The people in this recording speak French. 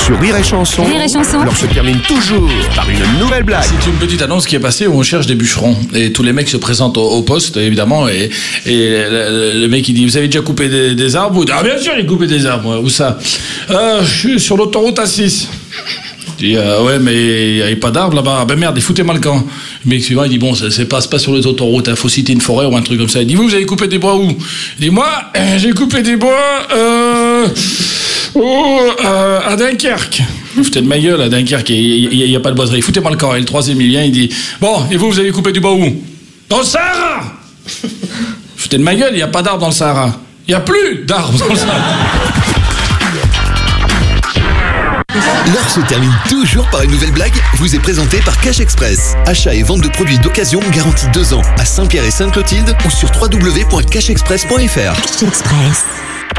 Sur Rire et Chanson, Rire et Chanson. l'heure se termine toujours par une nouvelle blague. C'est une petite annonce qui est passée où on cherche des bûcherons. Et tous les mecs se présentent au poste, évidemment. Et le mec, il dit, vous avez déjà coupé des arbres? Ah, bien sûr, j'ai coupé des arbres. Où ça? Je suis sur l'autoroute A6. Je dis, ouais, mais il n'y avait pas d'arbres là-bas. Ah ben merde, foutez-moi le camp. Le mec suivant, il dit, bon, ça se passe pas sur les autoroutes, il faut citer une forêt ou un truc comme ça. Il dit, vous avez coupé des bois où? Il dit, moi, j'ai coupé des bois à Dunkerque. Vous foutez de ma gueule, à Dunkerque, il n'y a pas de boiserie. Foutez-moi le camp. Et le troisième, il vient, il dit, bon, et vous avez coupé du bois où? Dans le Sahara. Foutez de ma gueule, il n'y a pas d'arbres dans le Sahara. Il n'y a plus d'arbres dans le Sahara. L'heure se termine toujours par une nouvelle blague, vous est présentée par Cash Express. Achat et vente de produits d'occasion garantis 2 ans à Saint-Pierre et Sainte-Clotilde ou sur www.cashexpress.fr. Cash Express.